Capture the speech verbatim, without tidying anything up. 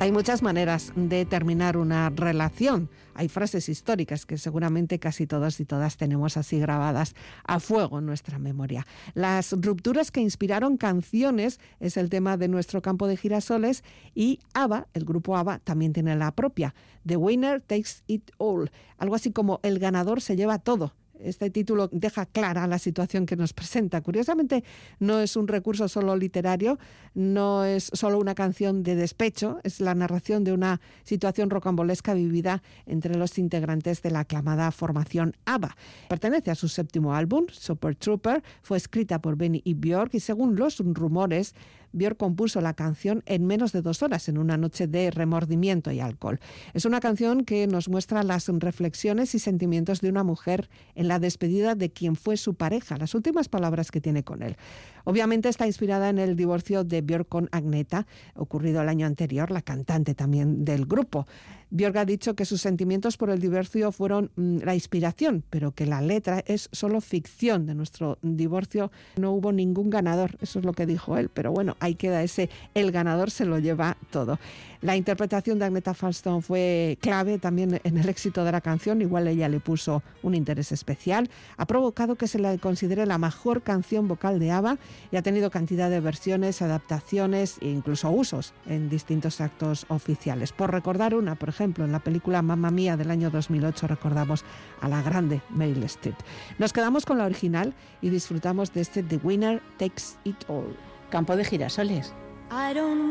Hay muchas maneras de terminar una relación. Hay frases históricas que seguramente casi todos y todas tenemos así grabadas a fuego en nuestra memoria. Las rupturas que inspiraron canciones es el tema de nuestro campo de girasoles, y ABBA, el grupo ABBA, también tiene la propia. The Winner Takes It All. Algo así como el ganador se lleva todo. Este título deja clara la situación que nos presenta. Curiosamente, no es un recurso solo literario, no es solo una canción de despecho, es la narración de una situación rocambolesca vivida entre los integrantes de la aclamada formación ABBA. Pertenece a su séptimo álbum, Super Trooper, fue escrita por Benny y Björk, y según los rumores, Björk compuso la canción en menos de dos horas, en una noche de remordimiento y alcohol. Es una canción que nos muestra las reflexiones y sentimientos de una mujer en la despedida de quien fue su pareja, las últimas palabras que tiene con él. Obviamente está inspirada en el divorcio de Björk con Agneta, ocurrido el año anterior, la cantante también del grupo. Björk ha dicho que sus sentimientos por el divorcio fueron mmm, la inspiración, pero que la letra es solo ficción. De nuestro divorcio no hubo ningún ganador, eso es lo que dijo él, pero bueno, ahí queda ese, el ganador se lo lleva todo. La interpretación de Agneta Faltskog fue clave también en el éxito de la canción, igual ella le puso un interés especial, ha provocado que se la considere la mejor canción vocal de ABBA, y ha tenido cantidad de versiones, adaptaciones e incluso usos en distintos actos oficiales. Por recordar una, por ejemplo, en la película Mamma Mía del año dos mil ocho recordamos a la grande Meryl Streep. Nos quedamos con la original y disfrutamos de este The Winner Takes It All. Campo de girasoles. I don't